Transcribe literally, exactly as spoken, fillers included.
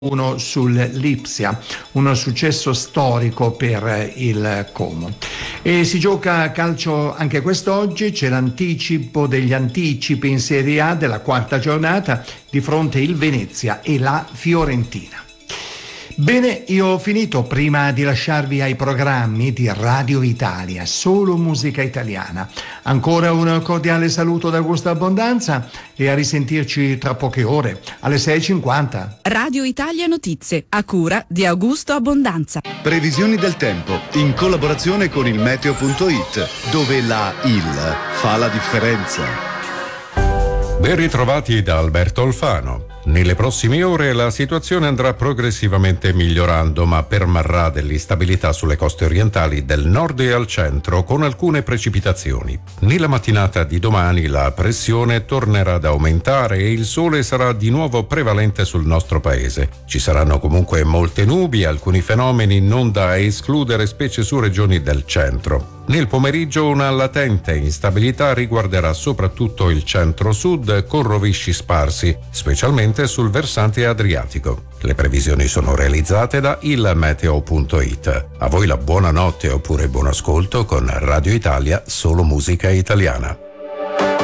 uno sull'Ipsia, un successo storico per il Como. E si gioca a calcio anche quest'oggi, c'è l'anticipo degli anticipi in Serie A della quarta giornata, di fronte il Venezia e la Fiorentina. Bene, io ho finito. Prima di lasciarvi ai programmi di Radio Italia, solo musica italiana, ancora un cordiale saluto da Augusto Abbondanza e a risentirci tra poche ore alle sei e cinquanta. Radio Italia Notizie, a cura di Augusto Abbondanza. Previsioni del tempo in collaborazione con il meteo punto it, dove la il fa la differenza. Ben ritrovati da Alberto Alfano. Nelle prossime ore la situazione andrà progressivamente migliorando, ma permarrà dell'instabilità sulle coste orientali del nord e al centro, con alcune precipitazioni. Nella mattinata di domani la pressione tornerà ad aumentare e il sole sarà di nuovo prevalente sul nostro paese. Ci saranno comunque molte nubi e alcuni fenomeni non da escludere, specie su regioni del centro. Nel pomeriggio una latente instabilità riguarderà soprattutto il centro-sud, con rovesci sparsi, specialmente sul versante adriatico. Le previsioni sono realizzate da il meteo punto it. A voi la buonanotte oppure buon ascolto con Radio Italia, solo musica italiana.